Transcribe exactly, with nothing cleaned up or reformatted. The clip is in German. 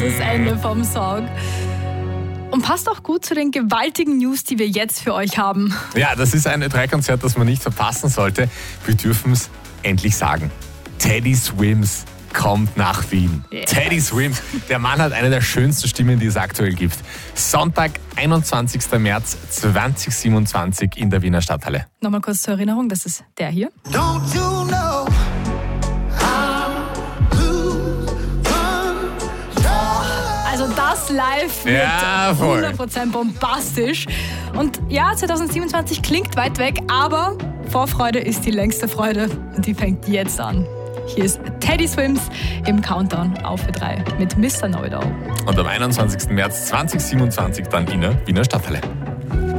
das Ende vom Song. Und passt auch gut zu den gewaltigen News, die wir jetzt für euch haben. Ja, das ist ein Ö drei Konzert, das man nicht verpassen sollte. Wir dürfen es endlich sagen. Teddy Swims kommt nach Wien. Yeah. Teddy Swims, der Mann hat eine der schönsten Stimmen, die es aktuell gibt. Sonntag, einundzwanzigster März zweitausendsiebenundzwanzig in der Wiener Stadthalle. Nochmal kurz zur Erinnerung, das ist der hier. Don't you know? Also das live wird ja, voll. hundert Prozent bombastisch. Und ja, zweitausendsiebenundzwanzig klingt weit weg, aber Vorfreude ist die längste Freude und die fängt jetzt an. Hier ist Teddy Swims im Countdown auf Ö drei mit Mister Know It All. Und am einundzwanzigsten März zweitausendsiebenundzwanzig dann in der Wiener Stadthalle.